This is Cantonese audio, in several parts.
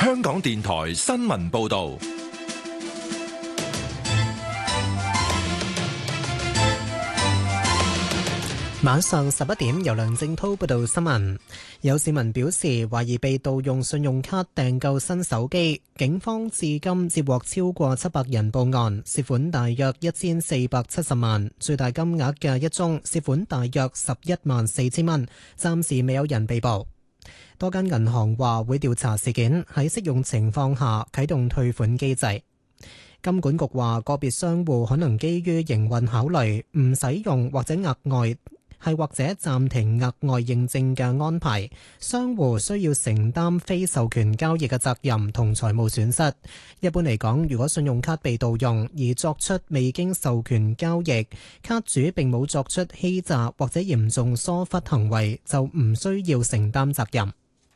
香港電台新聞報道。 晚上11點，由梁正濤報道新聞。有市民表示懷疑被盜用信用卡訂購新手機，警方至今接獲超過700人報案，涉款大約1470萬，最大金額嘅一宗涉款大約114000蚊，暫時未有人被捕。多間銀行話會調查事件，喺適用情況下啟動退款機制。金管局話個別商戶可能基於營運考慮，唔使用或者暫停額外認證嘅安排，商戶需要承擔非授權交易嘅責任同財務損失。一般嚟講，如果信用卡被盜用而作出未經授權交易，卡主並冇作出欺詐或者嚴重疏忽行為，就唔需要承擔責任。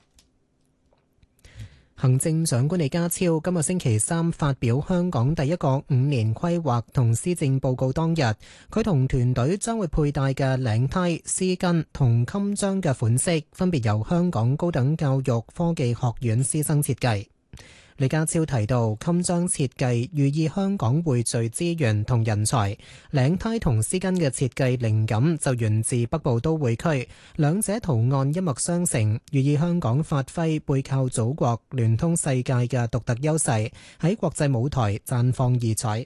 行政長官李家超今個星期三發表香港第一個5年規劃同施政報告當日，佢同團隊將會佩戴嘅領呔、絲巾同襟章嘅款式，分別由香港高等教育科技學院師生設計。李家超提到，襟章設計寓意香港匯聚資源同人才，領呔同絲巾嘅設計靈感就源自北部都會區，兩者圖案一脈相承，寓意香港發揮背靠祖國、聯通世界嘅獨特優勢，喺國際舞台綻放異彩。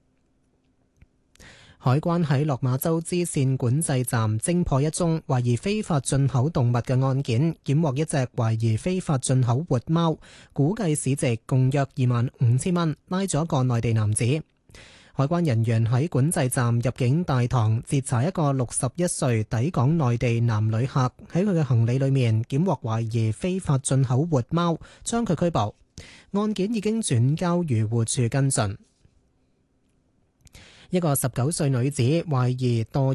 海關喺落馬洲支線管制站偵破一宗懷疑非法進口動物嘅案件，檢獲一隻懷疑非法進口活貓，估計市值共約25000蚊，拉咗一個內地男子。海關人員喺管制站入境大堂截查一個61歲抵港內地男旅客，喺佢嘅行李裏面檢獲懷疑非法進口活貓，將佢拘捕。案件已經轉交漁護署跟進。一個19歲女子懷疑墮